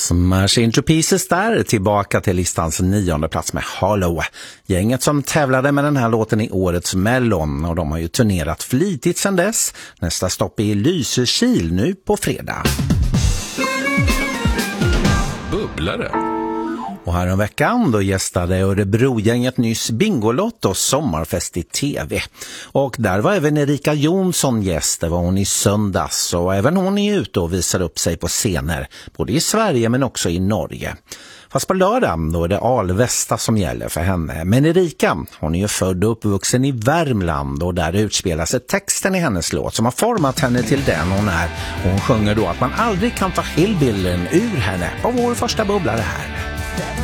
Smash Into Pieces där, tillbaka till listans 9:e plats med Hollow. Gänget som tävlade med den här låten i årets Mellon, och de har ju turnerat flitigt sedan dess. Nästa stopp är Lysekil nu på fredag. Bubblare. Och här en veckan då gästade Örebro-gänget nyss Bingolotto sommarfest i TV. Och där var även Erika Jonsson gäst, det var hon i söndags. Och även hon är ute och visar upp sig på scener, både i Sverige men också i Norge. Fast på lördag då är det Alvesta som gäller för henne. Men Erika, hon är ju född och uppvuxen i Värmland, och där utspelar sig texten i hennes låt som har format henne till den hon är. Och hon sjunger då att man aldrig kan ta hillbillen ur henne på vår första bubblare här.